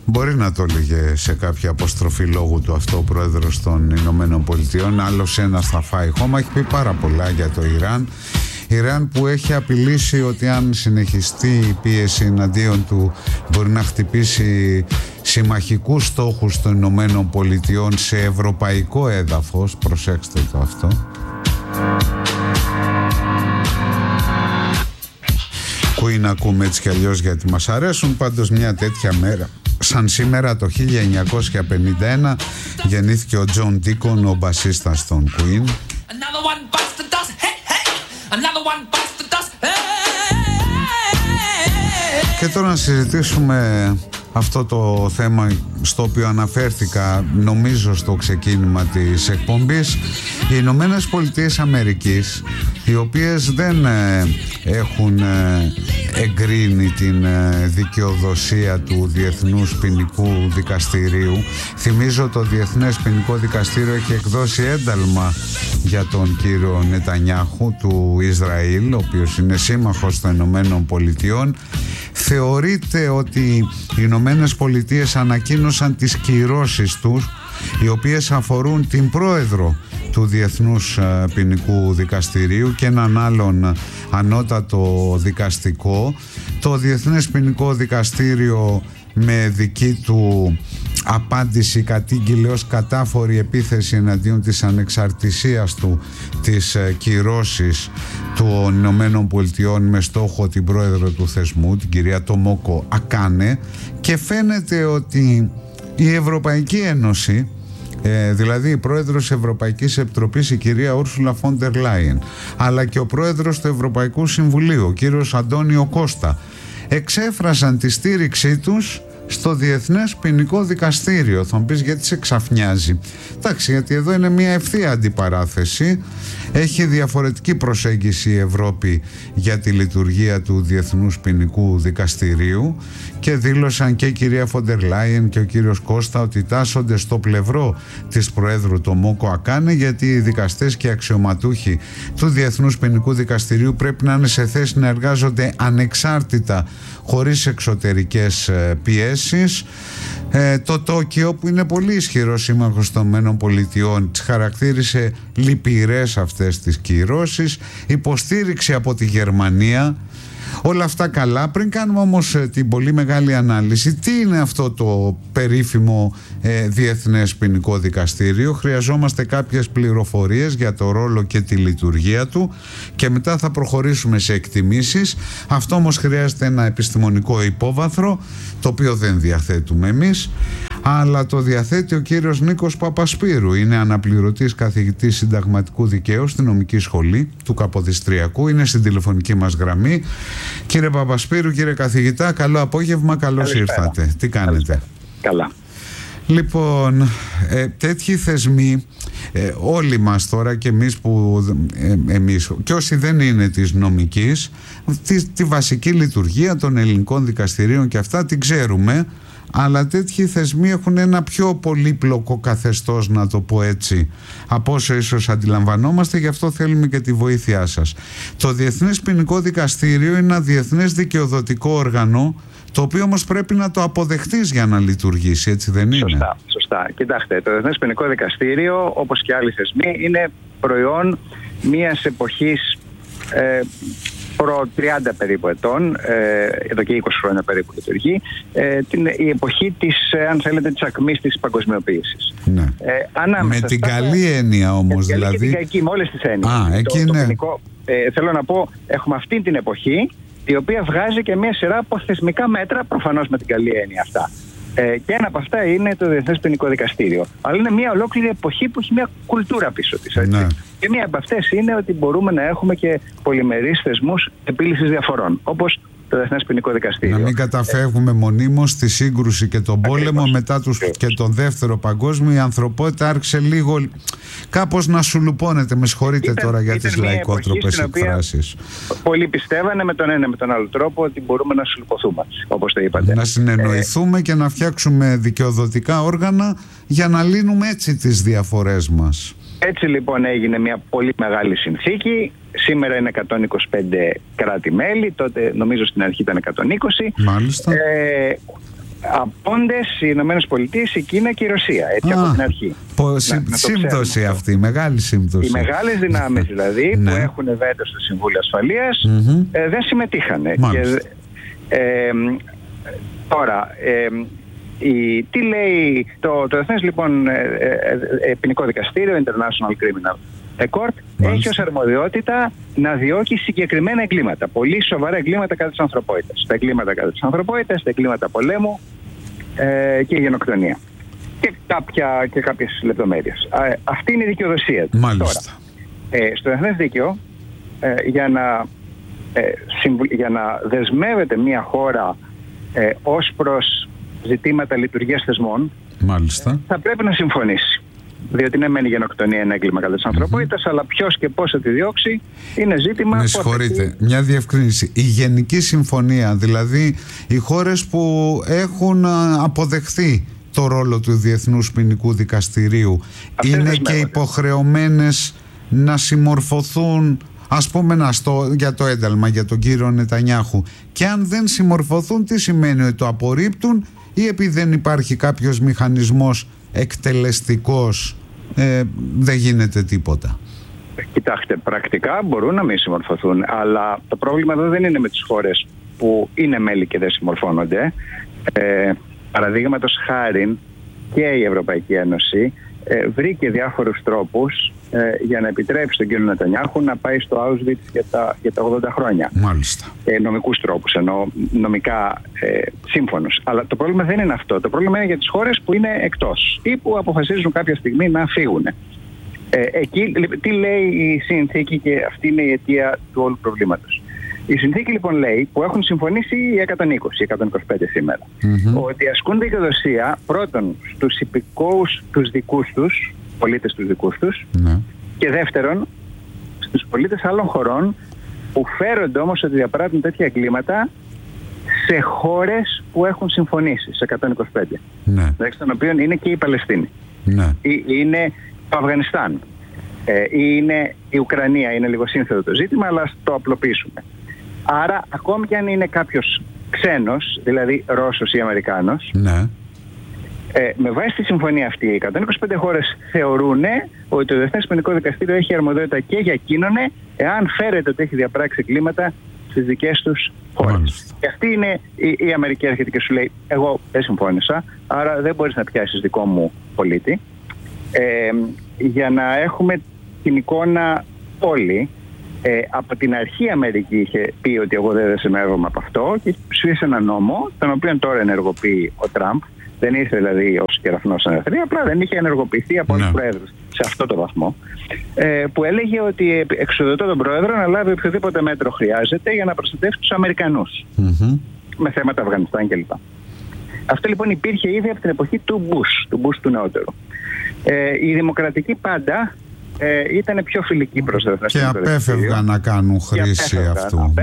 Μπορεί να το έλεγε σε κάποια αποστροφή λόγου του αυτό ο πρόεδρος των Ηνωμένων Πολιτειών. Άλλος ένας θα φάει χώμα. Έχει πει πάρα πολλά για το Ιράν. Ιράν που έχει απειλήσει ότι αν συνεχιστεί η πίεση εναντίον του μπορεί να χτυπήσει συμμαχικούς στόχους των Ηνωμένων Πολιτειών σε ευρωπαϊκό έδαφος. Προσέξτε το αυτό. Queen ακούμε έτσι κι αλλιώς γιατί μας αρέσουν. Πάντως μια τέτοια μέρα σαν σήμερα το 1951 γεννήθηκε ο Τζον Ντίκον, ο μπασίστας των Queen. Και τώρα να συζητήσουμε αυτό το θέμα στο οποίο αναφέρθηκα νομίζω στο ξεκίνημα της εκπομπής. Οι Ηνωμένες Πολιτείες Αμερικής, οι οποίες δεν έχουν εγκρίνει την δικαιοδοσία του Διεθνούς Ποινικού Δικαστηρίου. Θυμίζω το Διεθνές Ποινικό Δικαστήριο έχει εκδώσει ένταλμα για τον κύριο Νετανιάχου του Ισραήλ, ο οποίος είναι σύμμαχος των Ηνωμένων Πολιτειών. Θεωρείται ότι οι Ηνωμένες Πολιτείες ανακοίνωσαν τις κυρώσεις τους, οι οποίες αφορούν την πρόεδρο του Διεθνούς Ποινικού Δικαστηρίου και έναν άλλον ανώτατο δικαστικό. Το Διεθνές Ποινικό Δικαστήριο με δική του απάντηση κατήγγειλε ως κατάφορη επίθεση εναντίον της ανεξαρτησίας του τις κυρώσεις των Ηνωμένων Πολιτειών με στόχο την πρόεδρο του θεσμού, την κυρία Τομόκο Ακάνε, και φαίνεται ότι η Ευρωπαϊκή Ένωση, δηλαδή η πρόεδρος της Ευρωπαϊκής Επιτροπής η κυρία Ούρσουλα Φόντερ Λάιεν, αλλά και ο πρόεδρος του Ευρωπαϊκού Συμβουλίου ο κύριος Αντώνιο Κώστα, εξέφρασαν τη στήριξή τους στο Διεθνές Ποινικό Δικαστήριο. Θα μου πεις γιατί σε ξαφνιάζει. Εντάξει, γιατί εδώ είναι μια ευθεία αντιπαράθεση. Έχει διαφορετική προσέγγιση η Ευρώπη για τη λειτουργία του Διεθνούς Ποινικού Δικαστηρίου και δήλωσαν και η κυρία Φόντερ Λάιεν και ο κύριος Κώστα ότι τάσσονται στο πλευρό της Προέδρου Τομόκο Ακάνε, γιατί οι δικαστές και οι αξιωματούχοι του Διεθνούς Ποινικού Δικαστηρίου πρέπει να είναι σε θέση να εργάζονται ανεξάρτητα, χωρίς εξωτερικές πιέσεις. Το Τόκιο, που είναι πολύ ισχυρό σύμμαχος των ΗΠΑ, τις χαρακτήρισε λυπηρές αυτές τις κυρώσεις, υποστήριξη από τη Γερμανία. Όλα αυτά καλά. Πριν κάνουμε όμως την πολύ μεγάλη ανάλυση, τι είναι αυτό το περίφημο Διεθνές Ποινικό Δικαστήριο, χρειαζόμαστε κάποιες πληροφορίες για το ρόλο και τη λειτουργία του και μετά θα προχωρήσουμε σε εκτιμήσεις. Αυτό όμως χρειάζεται ένα επιστημονικό υπόβαθρο, το οποίο δεν διαθέτουμε εμείς, αλλά το διαθέτει ο κύριος Νίκος Παπασπύρου. Είναι αναπληρωτής καθηγητής συνταγματικού δικαίου στη νομική σχολή του Καποδιστριακού. Είναι στην τηλεφωνική μας γραμμή. Κύριε Παπασπύρου, κύριε καθηγητά, καλό απόγευμα, καλώς ήρθατε. Τι κάνετε? Καλά. Λοιπόν, τέτοιοι θεσμοί, όλοι μας τώρα και εμείς και όσοι δεν είναι της νομικής, τη βασική λειτουργία των ελληνικών δικαστηρίων και αυτά την ξέρουμε, αλλά τέτοιοι θεσμοί έχουν ένα πιο πολύπλοκο καθεστώς, να το πω έτσι, από όσο ίσως αντιλαμβανόμαστε, γι' αυτό θέλουμε και τη βοήθειά σας. Το Διεθνές Ποινικό Δικαστήριο είναι ένα διεθνές δικαιοδοτικό όργανο, το οποίο όμως πρέπει να το αποδεχτείς για να λειτουργήσει, έτσι δεν είναι? Σωστά. Κοιτάξτε, το Διεθνές Ποινικό Δικαστήριο, όπως και άλλοι θεσμοί, είναι προϊόν μιας εποχής προ 30 περίπου ετών, εδώ και 20 χρόνια περίπου λειτουργεί, η εποχή της, αν θέλετε, της ακμής της παγκοσμιοποίησης. Ναι. Με την καλή έννοια όμως, δηλαδή. Με την κακή, με όλες τις έννοιες. Θέλω να πω, έχουμε αυτή την εποχή, η οποία βγάζει και μια σειρά από θεσμικά μέτρα, προφανώς με την καλή έννοια αυτά. Και ένα από αυτά είναι το Διεθνές Ποινικό Δικαστήριο. Αλλά είναι μια ολόκληρη εποχή που έχει μια κουλτούρα πίσω της. Ναι. Και μία από αυτές είναι ότι μπορούμε να έχουμε και πολυμερείς θεσμούς επίλυσης διαφορών, όπως το Διεθνές Ποινικό Δικαστήριο. Να μην καταφεύγουμε μονίμως στη σύγκρουση και τον πόλεμο. Μετά και τον Δεύτερο Παγκόσμιο, η ανθρωπότητα άρχισε λίγο κάπως να σουλουπώνεται. Με συγχωρείτε τώρα για τις λαϊκότροπες εκφράσεις. Πολλοί πιστεύανε με τον ένα με τον άλλο τρόπο ότι μπορούμε να σουλουπωθούμε, όπως το είπατε. Να συνεννοηθούμε και να φτιάξουμε δικαιοδοτικά όργανα για να λύνουμε έτσι τις διαφορές μας. Έτσι λοιπόν έγινε μια πολύ μεγάλη συνθήκη. Σήμερα είναι 125 κράτη-μέλη, τότε νομίζω στην αρχή ήταν 120. Μάλιστα. απόντες οι Ηνωμένες Πολιτείες, η Κίνα και η Ρωσία, έτσι από την αρχή. Σύμπτωση αυτή, μεγάλη σύμπτωση. Οι μεγάλες δυνάμεις δηλαδή που έχουν βέτο στο Συμβούλιο Ασφαλείας δεν συμμετείχαν. Τώρα, τι λέει το Διεθνές λοιπόν ποινικό δικαστήριο, International Criminal Court, έχει ως αρμοδιότητα να διώκει συγκεκριμένα εγκλήματα, πολύ σοβαρά εγκλήματα κατά της ανθρωπότητας. Τα εγκλήματα κατά της ανθρωπότητας, τα εγκλήματα πολέμου και η γενοκτονία. Και κάποιες λεπτομέρειες. Αυτή είναι η δικαιοδοσία του. Μάλιστα. Τώρα, στο Διεθνές Δίκαιο, για να δεσμεύεται μια χώρα ως προς ζητήματα λειτουργίας θεσμών, μάλιστα, θα πρέπει να συμφωνήσει. Διότι ναι, μεν η γενοκτονία είναι έγκλημα κατά της ανθρωπότητας, αλλά ποιος και πώς θα τη διώξει είναι ζήτημα. Με συγχωρείτε, μια διευκρίνηση. Η Γενική Συμφωνία, δηλαδή οι χώρες που έχουν αποδεχθεί το ρόλο του Διεθνούς Ποινικού Δικαστηρίου, είναι και υποχρεωμένες να συμμορφωθούν, ας πούμε, για το ένταλμα για τον κύριο Νετανιάχου, και αν δεν συμμορφωθούν, τι σημαίνει, ότι το απορρίπτουν, ή επειδή δεν υπάρχει κάποιος μηχανισμός εκτελεστικός δεν γίνεται τίποτα? Κοιτάξτε, πρακτικά μπορούν να μην συμμορφωθούν, αλλά το πρόβλημα εδώ δεν είναι με τις χώρες που είναι μέλη και δεν συμμορφώνονται. Παραδείγματος χάριν, και η Ευρωπαϊκή Ένωση βρήκε διάφορους τρόπους για να επιτρέψει τον κύριο Νετανιάχου να πάει στο Auschwitz για τα 80 χρόνια. Μάλιστα. Νομικούς τρόπους, ενώ νομικά σύμφωνος. Αλλά το πρόβλημα δεν είναι αυτό. Το πρόβλημα είναι για τις χώρες που είναι εκτός ή που αποφασίζουν κάποια στιγμή να φύγουν. Εκεί τι λέει η συνθήκη, και αυτή είναι η αιτία του όλου προβλήματος. Η συνθήκη λοιπόν λέει, που έχουν συμφωνήσει οι 120-125 σήμερα, ότι ασκούν δικαιοδοσία πρώτον στους υπηκόους τους δικούς τους, πολίτες τους δικούς τους, και δεύτερον στους πολίτες άλλων χωρών που φέρονται όμως ότι διαπράττουν τέτοια εγκλήματα σε χώρες που έχουν συμφωνήσει, σε 125. Εντάξει, των οποίων είναι και η Παλαιστίνη, ή είναι το Αφγανιστάν, ή είναι η Ουκρανία. Είναι λίγο σύνθετο το ζήτημα, αλλά ας το απλοποιήσουμε. Άρα, ακόμη και αν είναι κάποιος ξένος, δηλαδή Ρώσος ή Αμερικάνος, με βάση τη συμφωνία αυτή, οι 125 χώρες θεωρούν ότι το Διεθνές Ποινικό Δικαστήριο έχει αρμοδιότητα και για εκείνον, εάν φέρεται ότι έχει διαπράξει εγκλήματα στις δικές τους χώρες. Και αυτή είναι η Αμερική, έρχεται και σου λέει, εγώ δεν συμφώνησα, άρα δεν μπορείς να πιάσεις δικό μου πολίτη. Για να έχουμε την εικόνα όλοι, από την αρχή η Αμερική είχε πει ότι εγώ δεν δεσμεύομαι από αυτό, και ψήφισε ένα νόμο, τον οποίο τώρα ενεργοποιεί ο Τραμπ. Δεν ήρθε δηλαδή ως κεραυνός αναθρία, απλά δεν είχε ενεργοποιηθεί από όλους τους πρόεδρους σε αυτό το βαθμό, που έλεγε ότι εξοδοτώ τον πρόεδρο να λάβει οποιοδήποτε μέτρο χρειάζεται για να προστατεύσει τους Αμερικανούς με θέματα Αφγανιστάν κλπ. Αυτό λοιπόν υπήρχε ήδη από την εποχή του Bush του νεότερου. Οι δημοκρατικοί πάντα ήταν πιο φιλικοί προς το Διεθνές Ποινικό Δικαστήριο. Και απέφευγαν να κάνουν χρήση αυτού.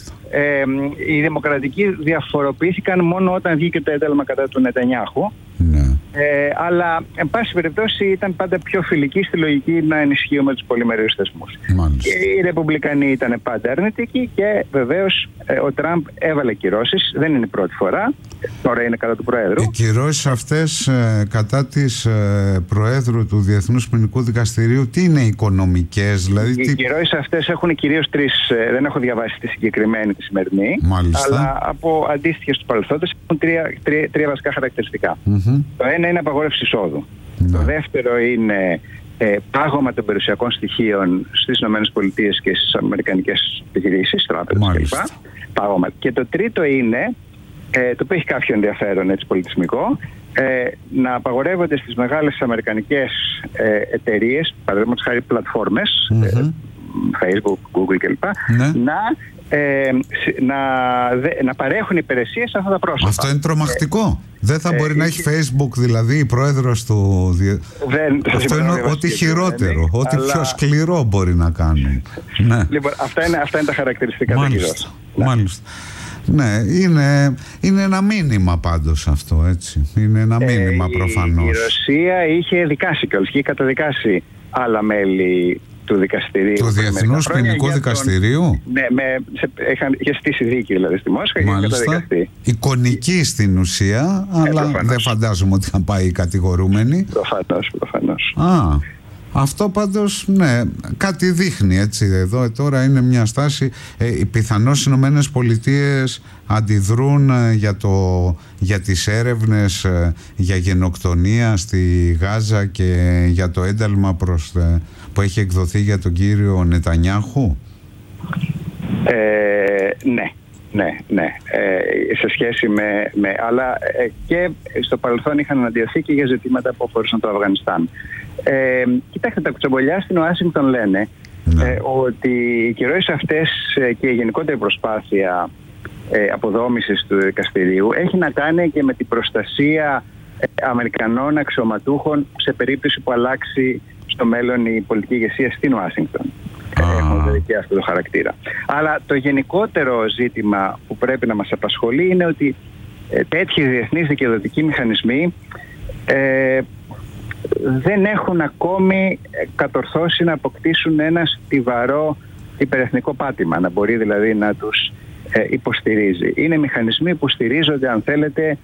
Οι δημοκρατικοί διαφοροποιήθηκαν μόνο όταν βγήκε το ένταλμα κατά του Νετανιάχου. Αλλά, εν πάση περιπτώσει, ήταν πάντα πιο φιλικοί στη λογική να ενισχύουμε τους πολυμερείς θεσμούς. Οι Ρεπουμπλικανοί ήταν πάντα αρνητικοί, και βεβαίως ο Τραμπ έβαλε κυρώσεις. Δεν είναι η πρώτη φορά. Τώρα είναι κατά του Προέδρου. Οι κυρώσεις αυτές κατά της Προέδρου του Διεθνούς Ποινικού Δικαστηρίου, τι είναι, οικονομικές? Δηλαδή, οι κυρώσεις αυτές έχουν κυρίως τρεις. Δεν έχω διαβάσει τη συγκεκριμένη, τη σημερινή. Αλλά από αντίστοιχες του παρελθόντος έχουν τρία βασικά χαρακτηριστικά. Το ένα είναι απαγόρευση εισόδου. Το δεύτερο είναι πάγωμα των περιουσιακών στοιχείων στις ΗΠΑ και στις αμερικανικές επιχειρήσεις, τράπεζες κλπ. Πάγωμα. Και το τρίτο είναι, το οποίο έχει κάποιο ενδιαφέρον έτσι πολιτισμικό, να απαγορεύονται στις μεγάλες αμερικανικές εταιρείες, παραδείγματος χάρη πλατφόρμες, Facebook, Google κλπ, να παρέχουν υπηρεσίες σε αυτά τα πρόσωπα. Αυτό είναι τρομακτικό. Δεν θα μπορεί να έχει Facebook, δηλαδή, η πρόεδρος του... Αυτό είναι ό,τι χειρότερο, ό,τι πιο σκληρό μπορεί να κάνουν. Λοιπόν, αυτά είναι τα χαρακτηριστικά του κυρώσεων. Μάλιστα. Ναι, είναι ένα μήνυμα πάντως αυτό, έτσι. Είναι ένα μήνυμα προφανώς. Η Ρωσία είχε δικάσει κιόλας, είχε καταδικάσει άλλα μέλη του δικαστηρίου. Του Διεθνούς Ποινικού Δικαστηρίου. Ναι, είχε στήσει δίκη δηλαδή στη Μόσχα και καταδικαστεί. Εικονική στην ουσία, αλλά δεν φαντάζομαι ότι θα πάει οι κατηγορούμενοι. Προφανώς. Αυτό πάντως, ναι, κάτι δείχνει, έτσι. Εδώ τώρα είναι μια στάση. Πιθανώς οι Ηνωμένες Πολιτείες αντιδρούν για τις έρευνες για γενοκτονία στη Γάζα και για το ένταλμα που έχει εκδοθεί για τον κύριο Νετανιάχου. Ναι. Σε σχέση με άλλα και στο παρελθόν είχαν αντιωθεί και για ζητήματα που αφορούσαν το Αφγανιστάν. Κοιτάξτε, τα κουτσομπολιά στην Ουάσιγκτον λένε ότι οι κυρώσεις αυτές και η γενικότερη προσπάθεια αποδόμησης του δικαστηρίου έχει να κάνει και με την προστασία Αμερικανών αξιωματούχων σε περίπτωση που αλλάξει στο μέλλον η πολιτική ηγεσία στην Ουάσιγκτον. Έχουν δηλαδή και αυτό το χαρακτήρα. Αλλά το γενικότερο ζήτημα που πρέπει να μας απασχολεί είναι ότι τέτοιοι διεθνείς δικαιοδοτικοί μηχανισμοί δεν έχουν ακόμη κατορθώσει να αποκτήσουν ένα στιβαρό υπερεθνικό πάτημα, να μπορεί δηλαδή να τους υποστηρίζει. Είναι μηχανισμοί που στηρίζονται, αν θέλετε,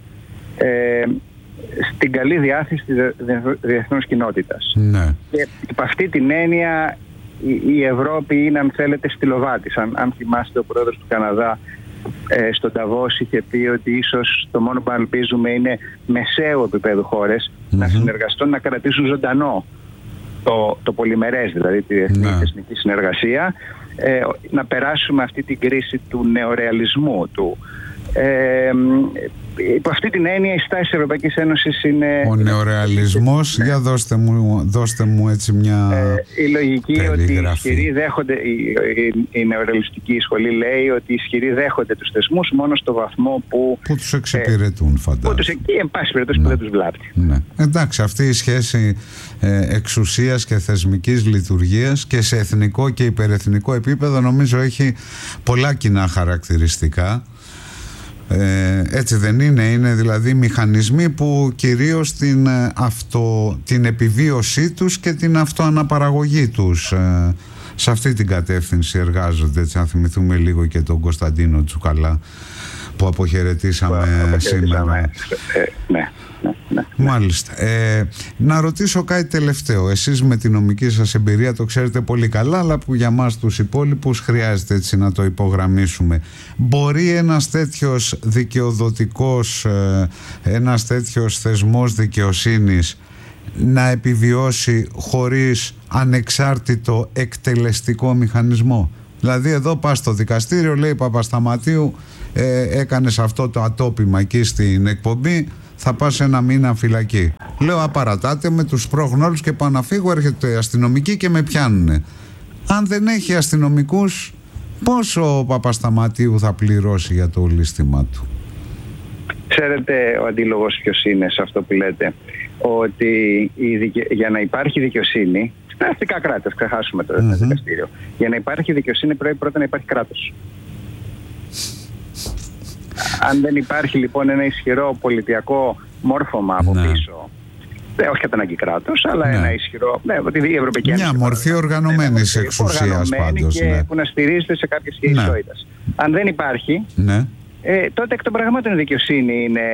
στην καλή διάθεση της διεθνούς κοινότητας. Ναι. Και υπ' αυτή την έννοια η Ευρώπη είναι, αν θέλετε, στυλοβάτης. Αν θυμάστε, ο πρόεδρος του Καναδά στον Νταβός είχε πει ότι ίσως το μόνο που ελπίζουμε είναι μεσαίου επίπεδου χώρες να συνεργαστούν, να κρατήσουν ζωντανό το πολυμερές, δηλαδή τη διεθνή θεσμική συνεργασία, να περάσουμε αυτή την κρίση του νεορεαλισμού του. Υπό αυτή την έννοια η στάση της Ευρωπαϊκής Ένωσης είναι... Ο νεορεαλισμός, για δώστε μου έτσι μια η λογική περιγραφή. Ότι οι ισχυροί δέχονται, η νεορεαλιστική σχολή λέει ότι οι ισχυροί δέχονται τους θεσμούς μόνο στο βαθμό που τους εξυπηρετούν, φαντάζομαι. Και εν πάση περιπτώσει που δεν τους βλάπτει. Ναι. Εντάξει, αυτή η σχέση εξουσίας και θεσμικής λειτουργίας και σε εθνικό και υπερεθνικό επίπεδο νομίζω έχει πολλά κοινά χαρακτηριστικά. Έτσι δεν είναι? Είναι δηλαδή μηχανισμοί που κυρίως την επιβίωσή τους και την αυτοαναπαραγωγή τους σε αυτή την κατεύθυνση εργάζονται. Έτσι, αν θυμηθούμε λίγο και τον Κωνσταντίνο Τσουκαλά που αποχαιρετήσαμε σήμερα. Ναι. Μάλιστα. Να ρωτήσω κάτι τελευταίο. Εσείς με την νομική σας εμπειρία το ξέρετε πολύ καλά, αλλά που για μας τους υπόλοιπους χρειάζεται έτσι να το υπογραμμίσουμε. Μπορεί ένας τέτοιος δικαιοδοτικός, ένας τέτοιος θεσμός δικαιοσύνης να επιβιώσει χωρίς ανεξάρτητο εκτελεστικό μηχανισμό? Δηλαδή εδώ πας στο δικαστήριο, λέει Παπασταματίου, έκανες αυτό το ατόπιμα εκεί στην εκπομπή, θα πας ένα μήνα φυλακή. Λέω απαρατάτε με, τους σπρώχνω όλους και πάω να φύγω, έρχεται η αστυνομική και με πιάνουνε. Αν δεν έχει αστυνομικούς, πόσο ο Παπασταματίου θα πληρώσει για το λίστημα του? Ξέρετε ο αντίλογος ποιος είναι σε αυτό που λέτε? Ότι για να υπάρχει δικαιοσύνη στα αστικά κράτη, ας ξεχάσουμε το δικαστήριο, για να υπάρχει δικαιοσύνη πρέπει πρώτα να υπάρχει κράτος. Αν δεν υπάρχει λοιπόν ένα ισχυρό πολιτιακό μόρφωμα από πίσω, όχι κατά ανάγκη κράτος, αλλά ένα ισχυρό, η Ευρωπαϊκή Ένωση, μια μορφή οργανωμένης εξουσίας πάντως, και που να στηρίζεται σε κάποιες ισότητες. Αν δεν υπάρχει, τότε εκ των πραγμάτων η δικαιοσύνη είναι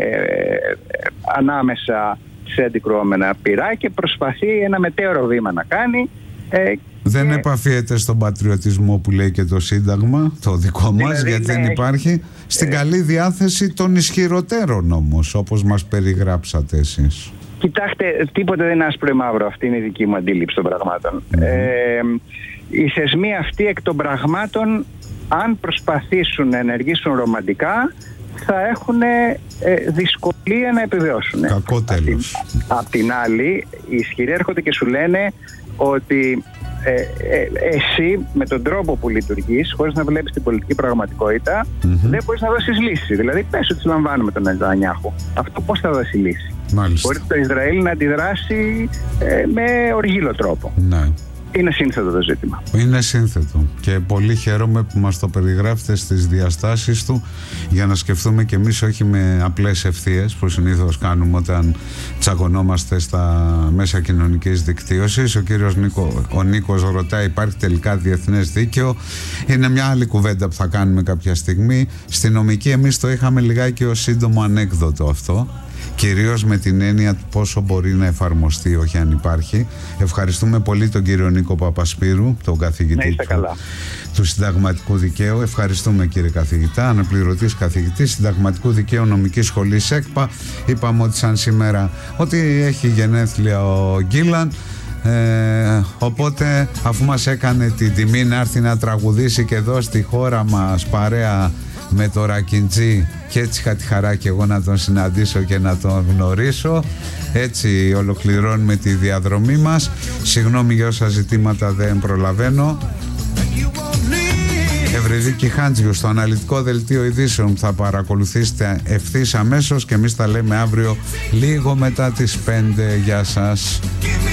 ανάμεσα σε αντικρουόμενα πυρά και προσπαθεί ένα μετέωρο βήμα να κάνει. Δεν επαφιέται στον πατριωτισμό που λέει και το Σύνταγμα, το δικό μας, γιατί δεν υπάρχει. Στην καλή διάθεση των ισχυροτέρων όμως, όπως μας περιγράψατε εσείς. Κοιτάξτε, τίποτα δεν είναι άσπρο ή μαύρο. Αυτή είναι η δική μου αντίληψη των πραγμάτων. Οι θεσμοί αυτοί εκ των πραγμάτων, αν προσπαθήσουν να ενεργήσουν ρομαντικά, θα έχουν δυσκολία να επιβιώσουν. Κακό τέλος. Απ' την άλλη, οι ισχυροί έρχονται και σου λένε ότι εσύ με τον τρόπο που λειτουργείς, χωρίς να βλέπεις την πολιτική πραγματικότητα, δεν μπορείς να δώσεις λύση. Δηλαδή πες ότι συλλαμβάνουμε τον Νετανιάχου. Αυτό πώς θα δώσει λύση? Μπορεί το Ισραήλ να αντιδράσει με οργήλο τρόπο. Ναι. είναι σύνθετο το ζήτημα. Είναι σύνθετο και πολύ χαίρομαι που μας το περιγράφετε στις διαστάσεις του, για να σκεφτούμε και εμείς όχι με απλές ευθείες που συνήθως κάνουμε όταν τσακωνόμαστε στα μέσα κοινωνικής δικτύωσης. Ο κύριος Νίκος ρωτάει, υπάρχει τελικά διεθνές δίκαιο? Είναι μια άλλη κουβέντα που θα κάνουμε κάποια στιγμή. Στη νομική εμείς το είχαμε λιγάκι ως σύντομο ανέκδοτο αυτό, κυρίως με την έννοια του πόσο μπορεί να εφαρμοστεί, όχι αν υπάρχει. Ευχαριστούμε πολύ τον κύριο Νίκο Παπασπύρου, τον καθηγητή του συνταγματικού δικαίου. Ευχαριστούμε, κύριε καθηγητά, αναπληρωτής καθηγητής συνταγματικού δικαίου νομικής σχολής ΕΚΠΑ. Είπαμε ότι σαν σήμερα ότι έχει γενέθλια ο Γκίλαν, οπότε αφού μας έκανε την τιμή να έρθει να τραγουδήσει και εδώ στη χώρα μας παρέα με το Ρακιντζή, και έτσι είχα τη χαρά και εγώ να τον συναντήσω και να τον γνωρίσω. Έτσι ολοκληρώνουμε τη διαδρομή μας. Συγγνώμη για όσα ζητήματα δεν προλαβαίνω. Ευρυδίκη Χάντζιου στο αναλυτικό δελτίο ειδήσεων που θα παρακολουθήσετε ευθύς αμέσως, και εμείς τα λέμε αύριο λίγο μετά τις 5. Γεια σας.